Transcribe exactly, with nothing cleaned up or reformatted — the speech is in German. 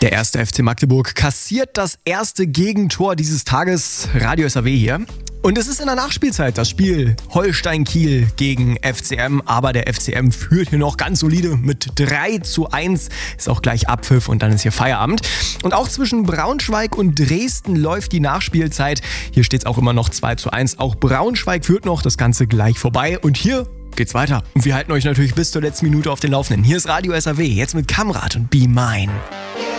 Der erste F C Magdeburg kassiert das erste Gegentor dieses Tages. Radio S A W hier. Und es ist in der Nachspielzeit das Spiel Holstein-Kiel gegen F C M. Aber der F C M führt hier noch ganz solide mit drei zu eins. Ist auch gleich Abpfiff und dann ist hier Feierabend. Und auch zwischen Braunschweig und Dresden läuft die Nachspielzeit. Hier steht es auch immer noch zwei zu eins. Auch Braunschweig führt noch, das Ganze gleich vorbei. Und hier geht's weiter. Und wir halten euch natürlich bis zur letzten Minute auf den Laufenden. Hier ist Radio S A W, jetzt mit Kamrat und Be Mine.